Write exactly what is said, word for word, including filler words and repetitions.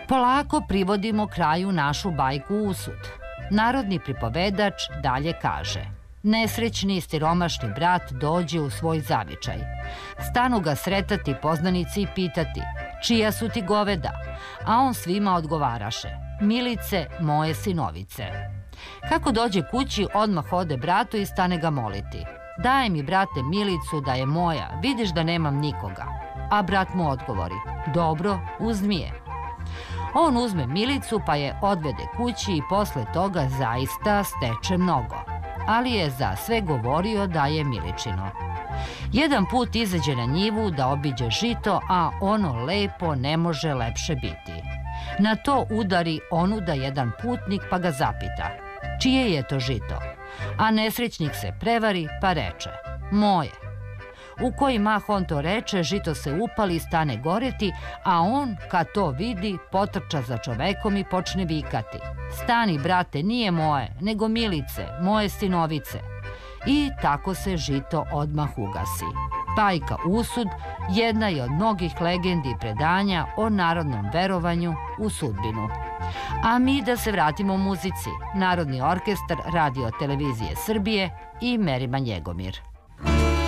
Polako privodimo kraju našu bajku Usud. Narodni pripovedač dalje kaže: nesrećni i siromašni brat dođe u svoj zavičaj. Stanu ga sretati poznanici i pitati: čija su ti goveda? A on svima odgovaraše: Milice, moje sinovice. Kako dođe kući, odmah ode bratu i stane ga moliti: daj mi, brate, Milicu da je moja, vidiš da nemam nikoga. A brat mu odgovori: dobro, uzmi je. On uzme Milicu pa je odvede kući i posle toga zaista steče mnogo. Ali je za sve govorio da je Miličino. Jedan put izađe na njivu da obiđe žito, a ono lepo ne može lepše biti. Na to udari onuda jedan putnik pa ga zapita: čije je to žito? A nesrećnik se prevari pa reče: moje. U koji mah on to reče, žito se upali i stane goreti, a on, kad to vidi, potrča za čovekom i počne vikati: stani, brate, nije moje, nego Milice, moje sinovice. I tako se žito odmah ugasi. Bajka Usud jedna je od mnogih legendi i predanja o narodnom verovanju u sudbinu. A mi da se vratimo muzici. Narodni orkestar Radio televizije Srbije i Merima Njegomir.